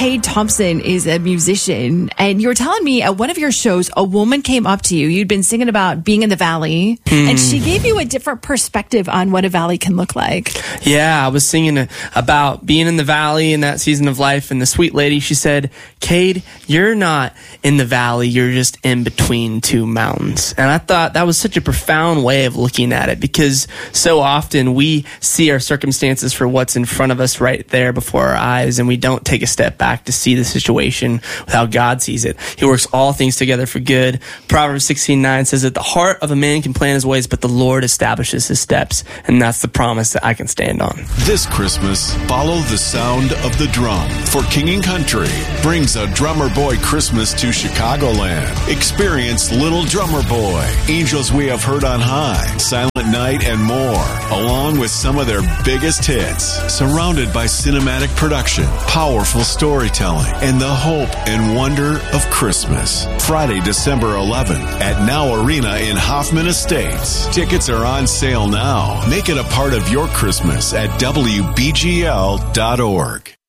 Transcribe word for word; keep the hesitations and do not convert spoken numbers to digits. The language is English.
Cade Thompson is a musician, and you were telling me at one of your shows, a woman came up to you. You'd been singing about being in the valley, mm. and she gave you a different perspective on what a valley can look like. Yeah, I was singing about being in the valley in that season of life, and the sweet lady, she said, Cade, you're not in the valley, you're just in between two mountains. And I thought that was such a profound way of looking at it, because so often we see our circumstances for what's in front of us right there before our eyes, and we don't take a step back to see the situation with how God sees it. He works all things together for good. Proverbs sixteen nine says that the heart of a man can plan his ways, but the Lord establishes his steps. And that's the promise that I can stand on. This Christmas, follow the sound of the drum. For King and Country brings a Drummer Boy Christmas to Chicagoland. Experience Little Drummer Boy, Angels We Have Heard on High, Silent Night, and more, along with some of their biggest hits. Surrounded by cinematic production, powerful storytelling, and the hope and wonder of Christmas. Friday, December eleventh at Now Arena in Hoffman Estates. Tickets are on sale now. Make it a part of your Christmas at W B G L dot org.